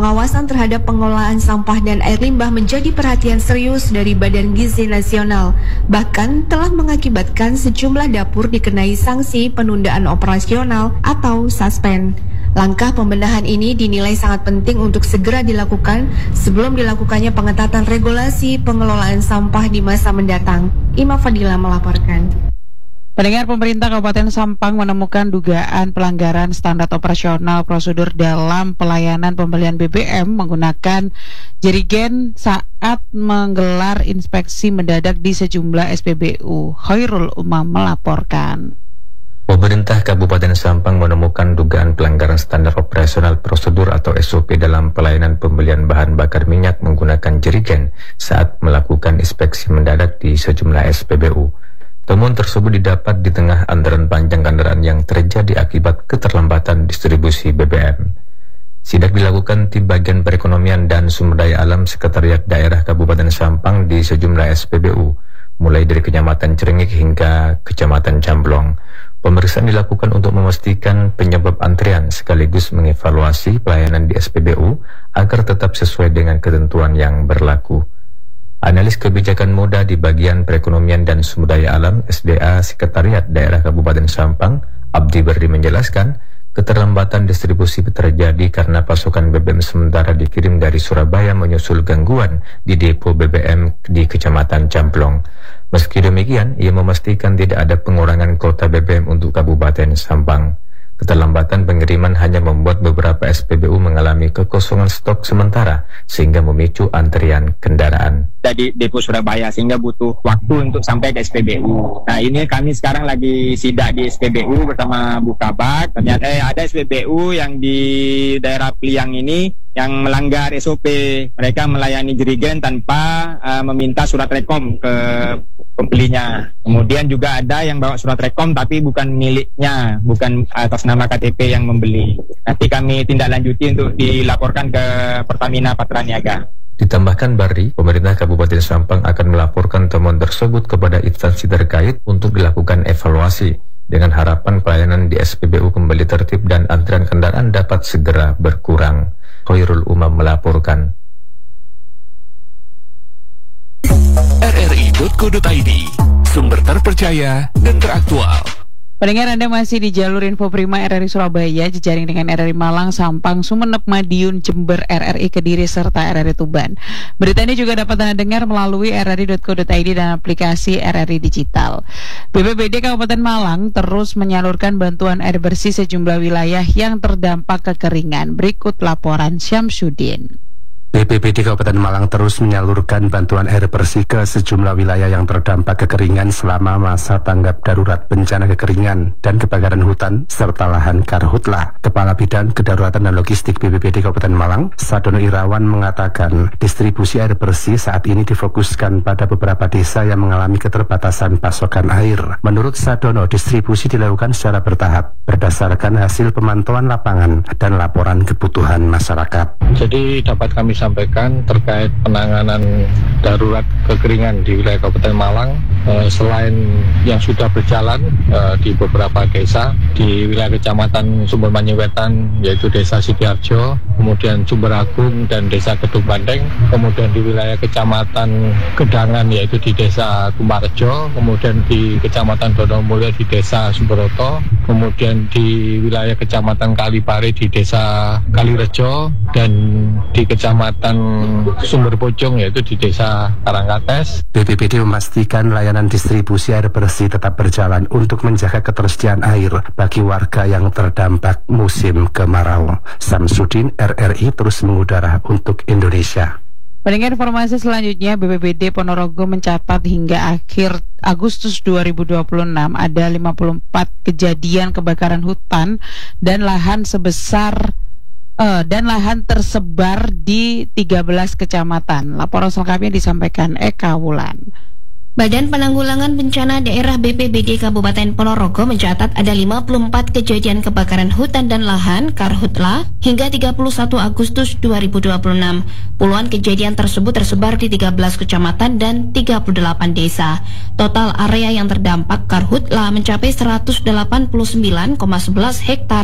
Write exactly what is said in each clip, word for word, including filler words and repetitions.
Pengawasan terhadap pengelolaan sampah dan air limbah menjadi perhatian serius dari Badan Gizi Nasional. Bahkan telah mengakibatkan sejumlah dapur dikenai sanksi penundaan operasional atau suspend. Langkah pembenahan ini dinilai sangat penting untuk segera dilakukan sebelum dilakukannya pengetatan regulasi pengelolaan sampah di masa mendatang. Ima Fadila melaporkan. Pendengar, pemerintah Kabupaten Sampang menemukan dugaan pelanggaran standar operasional prosedur dalam pelayanan pembelian B B M menggunakan jerigen saat menggelar inspeksi mendadak di sejumlah S P B U. Khairul Umam melaporkan. Pemerintah Kabupaten Sampang menemukan dugaan pelanggaran standar operasional prosedur atau S O P dalam pelayanan pembelian bahan bakar minyak menggunakan jerigen saat melakukan inspeksi mendadak di sejumlah S P B U. Temuan tersebut didapat di tengah antrean panjang kendaraan yang terjadi akibat keterlambatan distribusi B B M. Sidak dilakukan tim Bagian Perekonomian dan Sumber Daya Alam Sekretariat Daerah Kabupaten Sampang di sejumlah S P B U, mulai dari Kecamatan Cerengik hingga Kecamatan Camblong. Pemeriksaan dilakukan untuk memastikan penyebab antrian sekaligus mengevaluasi pelayanan di S P B U agar tetap sesuai dengan ketentuan yang berlaku. Analis kebijakan muda di Bagian Perekonomian dan Sumber Daya Alam S D A Sekretariat Daerah Kabupaten Sampang, Abdi Berdi menjelaskan, keterlambatan distribusi terjadi karena pasokan B B M sementara dikirim dari Surabaya menyusul gangguan di depo B B M di Kecamatan Camplong. Meski demikian, ia memastikan tidak ada pengurangan kuota B B M untuk Kabupaten Sampang. Keterlambatan pengiriman hanya membuat beberapa S P B U mengalami kekosongan stok sementara sehingga memicu antrian kendaraan. Dari depo Surabaya sehingga butuh waktu untuk sampai ke S P B U. Nah, ini kami sekarang lagi sidak di S P B U bersama Bu Kabak. Ternyata eh, ada S P B U yang di daerah Pliang ini yang melanggar S O P. Mereka melayani jerigen tanpa uh, meminta surat rekom ke pembelinya. Kemudian juga ada yang bawa surat rekom tapi bukan miliknya, bukan atas nama K T P yang membeli. Nanti kami tindak lanjuti untuk dilaporkan ke Pertamina Patraniaga. Ditambahkan Bardi, pemerintah Kabupaten Sampang akan melaporkan temuan tersebut kepada instansi terkait untuk dilakukan evaluasi dengan harapan pelayanan di S P B U kembali tertib dan antrian kendaraan dapat segera berkurang. Khairul Umam melaporkan. R R I titik co titik I D, sumber terpercaya dan teraktual. Pendengar, Anda masih di jalur Info Prima R R I Surabaya, jejaring dengan R R I Malang, Sampang, Sumeneb, Madiun, Jember, R R I Kediri, serta R R I Tuban. Berita ini juga dapat Anda dengar melalui r r i titik co titik i d dan aplikasi R R I Digital. B P B D Kabupaten Malang terus menyalurkan bantuan air bersih sejumlah wilayah yang terdampak kekeringan. Berikut laporan Syamsuddin. B P B D Kabupaten Malang terus menyalurkan bantuan air bersih ke sejumlah wilayah yang terdampak kekeringan selama masa tanggap darurat bencana kekeringan dan kebakaran hutan serta lahan karhutla. Kepala Bidang Kedaruratan dan Logistik B P B D Kabupaten Malang, Sadono Irawan, mengatakan distribusi air bersih saat ini difokuskan pada beberapa desa yang mengalami keterbatasan pasokan air. Menurut Sadono, distribusi dilakukan secara bertahap berdasarkan hasil pemantauan lapangan dan laporan kebutuhan masyarakat. Jadi dapat kami sampaikan terkait penanganan darurat kekeringan di wilayah Kabupaten Malang, eh, selain yang sudah berjalan eh, di beberapa desa di wilayah Kecamatan Sumbermanyu Wetan, yaitu Desa Sidoarjo, kemudian Sumber Agung dan Desa Kedung Bandeng, kemudian di wilayah Kecamatan Gedangan yaitu di Desa Kumarejo, kemudian di Kecamatan Donomulyo di Desa Sumberoto, kemudian di wilayah Kecamatan Kalipari di Desa Kalirejo, dan di Kecamatan Sumber Bojong yaitu di Desa Karangkates. B P B D memastikan layanan distribusi air bersih tetap berjalan untuk menjaga ketersediaan air bagi warga yang terdampak musim kemarau. Syamsuddin, R R I terus mengudara untuk Indonesia. Pendengar, informasi selanjutnya, B P B D Ponorogo mencatat hingga akhir Agustus dua ribu dua puluh enam ada lima puluh empat kejadian kebakaran hutan dan lahan sebesar Uh, dan lahan tersebar di tiga belas kecamatan. Laporan selengkapnya disampaikan Eka Wulan. Badan Penanggulangan Bencana Daerah B P B D Kabupaten Ponorogo mencatat ada lima puluh empat kejadian kebakaran hutan dan lahan karhutla hingga tiga puluh satu Agustus dua ribu dua puluh enam. Puluhan kejadian tersebut tersebar di tiga belas kecamatan dan tiga puluh delapan desa. Total area yang terdampak karhutla mencapai seratus delapan puluh sembilan koma sebelas hektar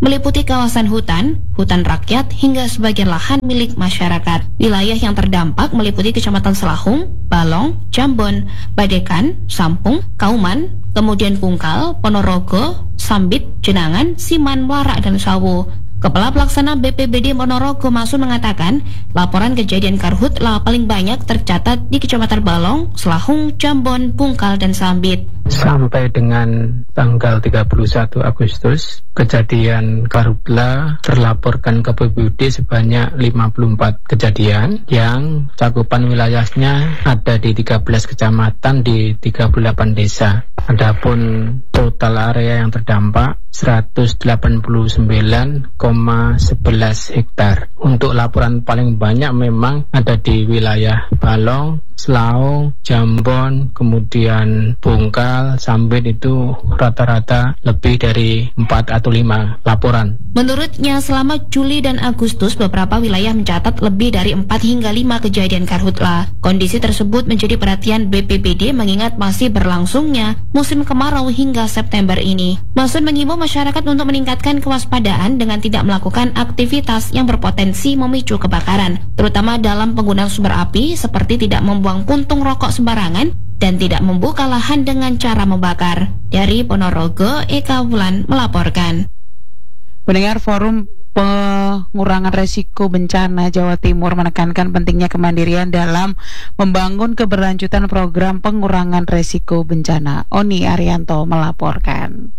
meliputi kawasan hutan, hutan rakyat, hingga sebagian lahan milik masyarakat. Wilayah yang terdampak meliputi Kecamatan Selahung, Balong, Jambon, Badekan, Sampung, Kauman, kemudian Bungkal, Ponorogo, Sambit, Jenangan, Siman, Warak, dan Sawu. Kepala Pelaksana B P B D Ponorogo Masun mengatakan, laporan kejadian karhutla paling banyak tercatat di Kecamatan Balong, Selahung, Jambon, Bungkal, dan Sambit. Sampai dengan tanggal tiga puluh satu Agustus, kejadian karhutla terlaporkan ke B P B D sebanyak lima puluh empat kejadian yang cakupan wilayahnya ada di tiga belas kecamatan di tiga puluh delapan desa. Adapun total area yang terdampak seratus delapan puluh sembilan koma sebelas hektar. Untuk laporan paling banyak memang ada di wilayah Balong, Selahung, Jambon, kemudian Bungkal, Sambit, itu rata-rata lebih dari empat atau lima laporan. Menurutnya selama Juli dan Agustus beberapa wilayah mencatat lebih dari empat hingga lima kejadian karhutla. Kondisi tersebut menjadi perhatian B P B D mengingat masih berlangsungnya musim kemarau hingga September ini. Masun mengimbau masyarakat untuk meningkatkan kewaspadaan dengan tidak melakukan aktivitas yang berpotensi memicu kebakaran, terutama dalam penggunaan sumber api seperti tidak membuang puntung rokok sembarangan dan tidak membuka lahan dengan cara membakar. Dari Ponorogo, Eka Wulan melaporkan. Pendengar, Forum Pengurangan Resiko Bencana Jawa Timur menekankan pentingnya kemandirian dalam membangun keberlanjutan program pengurangan resiko bencana. Oni Arianto melaporkan.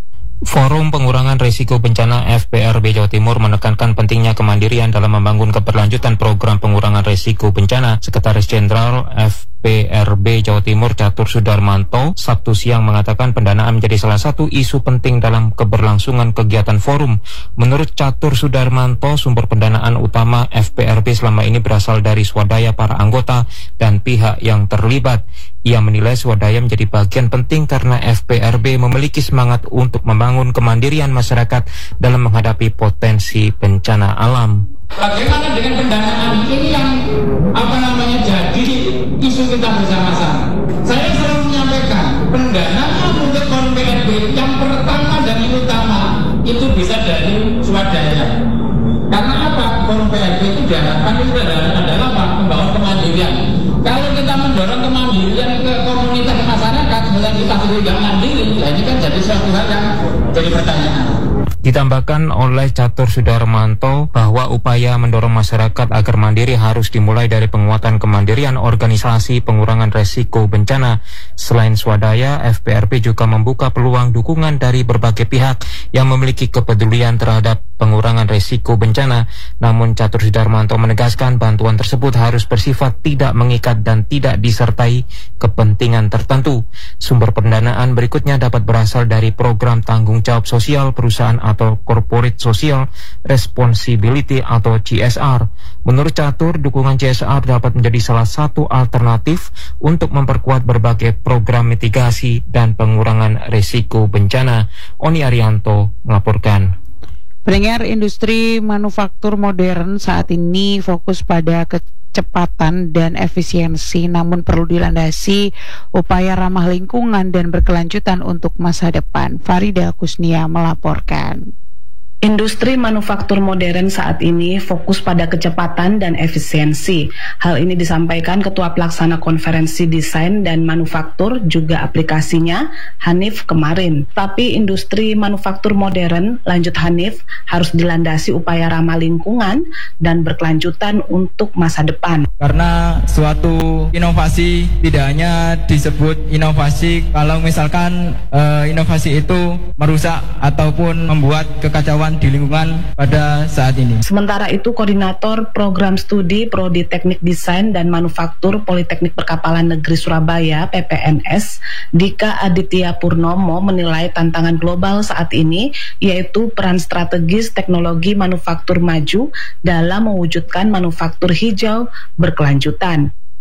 Forum Pengurangan Risiko Bencana F P R B Jawa Timur menekankan pentingnya kemandirian dalam membangun keberlanjutan program pengurangan risiko bencana. Sekretaris Jenderal F P R B Jawa Timur Catur Sudarmanto Sabtu siang mengatakan pendanaan menjadi salah satu isu penting dalam keberlangsungan kegiatan forum. Menurut Catur Sudarmanto, sumber pendanaan utama F P R B selama ini berasal dari swadaya para anggota dan pihak yang terlibat. Ia menilai swadaya menjadi bagian penting karena F P R B memiliki semangat untuk membangun kemandirian masyarakat dalam menghadapi potensi bencana alam. Bagaimana dengan pendanaan ini yang apa namanya jadi isu kita bersama-sama. Saya selalu menyampaikan pendanaan untuk Forum P R B yang pertama dan yang utama itu bisa dari swadaya. Karena apa? Forum P R B itu diharapkan itu adalah apa? Membangun kemandirian. Kalau kita mendorong kemandirian ke komunitas masyarakat, kemudian kita sendiri tidak mandiri, nah ini kan jadi suatu hal yang jadi pertanyaan. Ditambahkan oleh Catur Sudarmanto bahwa upaya mendorong masyarakat agar mandiri harus dimulai dari penguatan kemandirian organisasi pengurangan resiko bencana. Selain swadaya, F P R B juga membuka peluang dukungan dari berbagai pihak yang memiliki kepedulian terhadap pengurangan resiko bencana. Namun Catur Sudarmanto menegaskan bantuan tersebut harus bersifat tidak mengikat dan tidak disertai kepentingan tertentu. Sumber pendanaan berikutnya dapat berasal dari program tanggung jawab sosial perusahaan atau Corporate Social Responsibility atau C S R. Menurut Catur, dukungan C S R dapat menjadi salah satu alternatif untuk memperkuat berbagai program mitigasi dan pengurangan risiko bencana. Oni Arianto melaporkan. Pendengar, industri manufaktur modern saat ini fokus pada kecepatan dan efisiensi, namun perlu dilandasi upaya ramah lingkungan dan berkelanjutan untuk masa depan. Farida Kusnia melaporkan. Industri manufaktur modern saat ini fokus pada kecepatan dan efisiensi. Hal ini disampaikan Ketua Pelaksana Konferensi Desain dan Manufaktur juga aplikasinya, Hanif, kemarin. Tapi industri manufaktur modern, lanjut Hanif, harus dilandasi upaya ramah lingkungan dan berkelanjutan untuk masa depan. Karena suatu inovasi tidak hanya disebut inovasi kalau misalkan uh, inovasi itu merusak ataupun membuat kekacauan di lingkungan pada saat ini. Sementara itu, Koordinator Program Studi Prodi Teknik Desain dan Manufaktur Politeknik Perkapalan Negeri Surabaya P P N S, Dika Aditya Purnomo menilai tantangan global saat ini yaitu peran strategis teknologi manufaktur maju dalam mewujudkan manufaktur hijau berkelanjutan.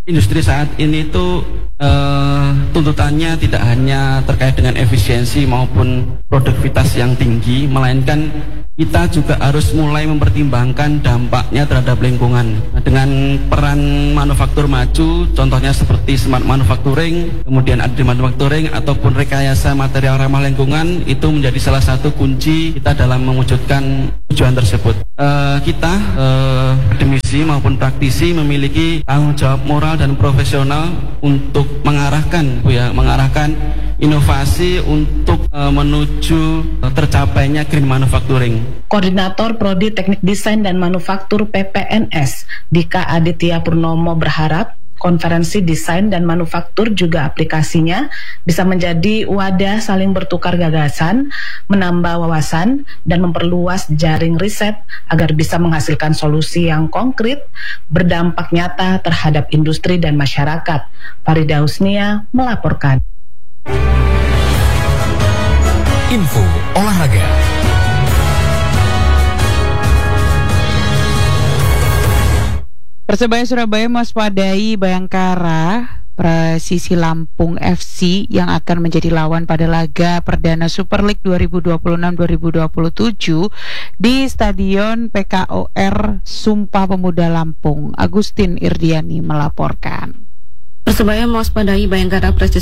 Industri saat ini itu uh, tuntutannya tidak hanya terkait dengan efisiensi maupun produktivitas yang tinggi, melainkan kita juga harus mulai mempertimbangkan dampaknya terhadap lingkungan. Nah, dengan peran manufaktur maju, contohnya seperti smart manufacturing, kemudian advanced manufacturing ataupun rekayasa material ramah lingkungan, itu menjadi salah satu kunci kita dalam mewujudkan tujuan tersebut. Uh, kita uh, akademisi maupun praktisi memiliki tanggung jawab moral dan profesional untuk mengarahkan, Bu ya, mengarahkan inovasi untuk uh, menuju uh, tercapainya green manufacturing. Koordinator Prodi Teknik Desain dan Manufaktur P P N S, Dika Aditya Purnomo, berharap konferensi desain dan manufaktur juga aplikasinya bisa menjadi wadah saling bertukar gagasan, menambah wawasan, dan memperluas jaring riset agar bisa menghasilkan solusi yang konkret, berdampak nyata terhadap industri dan masyarakat. Farida Husnia melaporkan. Info olahraga. Persebaya Surabaya mewaspadai Bayangkara Presisi Lampung F C yang akan menjadi lawan pada laga perdana Super League dua ribu dua puluh enam dua ribu dua puluh tujuh di Stadion P K O R Sumpah Pemuda Lampung. Agustin Irdiani melaporkan. Persebaya mewaspadai Bayangkara Presisi